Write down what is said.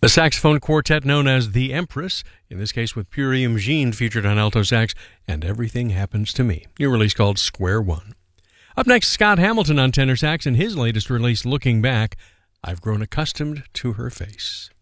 A saxophone quartet known as the Empress, in this case with Purium Jean featured on alto sax, and Everything Happens to Me, new release called Square One. Up next, Scott Hamilton on tenor sax in his latest release, Looking Back, I've Grown Accustomed to Her Face.